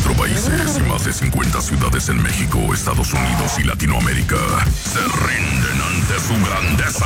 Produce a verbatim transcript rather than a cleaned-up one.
veinticuatro países y más de cincuenta ciudades en México, Estados Unidos y Latinoamérica se rinden ante su grandeza.